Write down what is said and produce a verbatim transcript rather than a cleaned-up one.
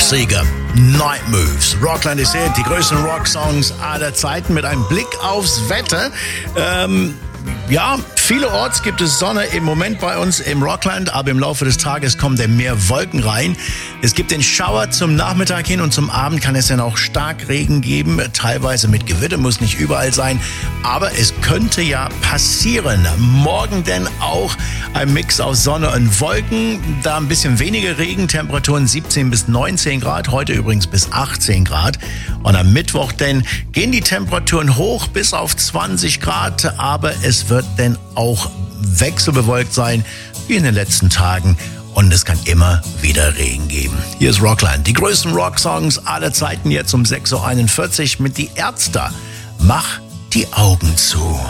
Sieger. Night Moves. Rockland ist hier, die größten Rocksongs aller Zeiten mit einem Blick aufs Wetter. Ähm, ja, vielerorts gibt es Sonne im Moment bei uns im Rockland, aber im Laufe des Tages kommen dann mehr Wolken rein. Es gibt den Schauer zum Nachmittag hin und zum Abend kann es dann auch stark Regen geben, teilweise mit Gewitter, muss nicht überall sein, aber es könnte ja passieren. Morgen denn auch ein Mix aus Sonne und Wolken, da ein bisschen weniger Regen, Temperaturen siebzehn bis neunzehn Grad, heute übrigens bis achtzehn Grad. Und am Mittwoch dann gehen die Temperaturen hoch bis auf zwanzig Grad, aber es wird dann auch wechselbewölkt sein, wie in den letzten Tagen. Und es kann immer wieder Regen geben. Hier ist Rockland, die größten Rocksongs aller Zeiten, jetzt um sechs Uhr einundvierzig mit Die Ärzte. Mach die Augen zu.